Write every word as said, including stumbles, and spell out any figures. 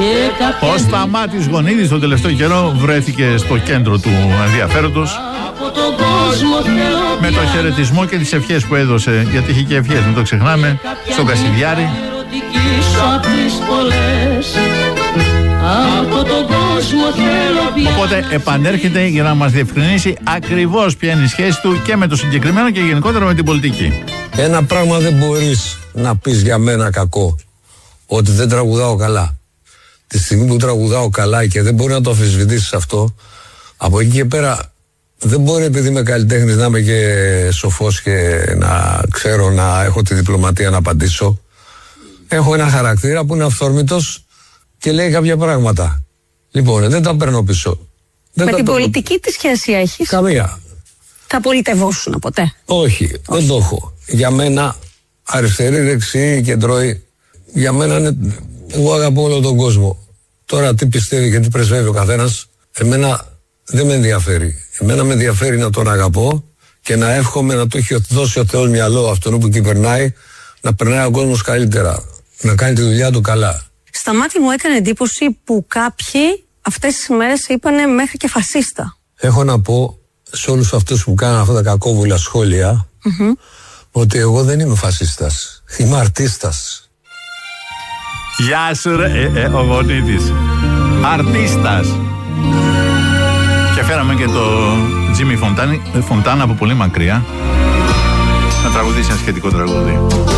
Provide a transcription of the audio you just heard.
Ο Σταμάτης Γονίδης τον τελευταίο καιρό βρέθηκε στο κέντρο του ενδιαφέροντος με το χαιρετισμό και τις ευχές που έδωσε, γιατί είχε και ευχές, μην το ξεχνάμε, στον Κασιδιάρη. Οπότε επανέρχεται για να μας διευκρινίσει ακριβώς ποια είναι η σχέση του και με το συγκεκριμένο και γενικότερα με την πολιτική. Ένα πράγμα δεν μπορείς να πεις για μένα κακό, ότι δεν τραγουδάω καλά. Τη στιγμή που τραγουδάω καλά και δεν μπορεί να το αμφισβητήσεις αυτό, από εκεί και πέρα δεν μπορεί, επειδή είμαι καλλιτέχνης, να είμαι και σοφός και να ξέρω να έχω τη διπλωματία να απαντήσω. Έχω ένα χαρακτήρα που είναι αυθόρμητος και λέει κάποια πράγματα. Λοιπόν, δεν τα παίρνω πίσω. Δεν με τα την το... πολιτική τι σχέση έχεις? Καμία. Θα πολιτευόσουν ποτέ? Όχι, Όχι, δεν το έχω. Για μένα αριστερή, δεξί, κεντρώη, για μένα είναι... Εγώ αγαπώ όλο τον κόσμο. Τώρα τι πιστεύει και τι πρεσβεύει ο καθένας, εμένα δεν με ενδιαφέρει. Εμένα με ενδιαφέρει να τον αγαπώ και να εύχομαι να του έχει δώσει ο Θεός μυαλό αυτόν που κυβερνάει, να περνάει ο κόσμος καλύτερα, να κάνει τη δουλειά του καλά. Σταμάτη, μου έκανε εντύπωση που κάποιοι αυτές τις ημέρες είπανε μέχρι και φασίστα. Έχω να πω σε όλους αυτούς που κάνουν αυτά τα κακόβουλα σχόλια, mm-hmm. ότι εγώ δεν είμαι φασίστας, είμαι αρτίστας. Γεια σου ρε, ε, ε, ο Γονίδης. Αρτίστας. Και φέραμε και το Τζίμι Φοντάνα από πολύ μακριά να τραγουδήσει ένα σχετικό τραγούδι.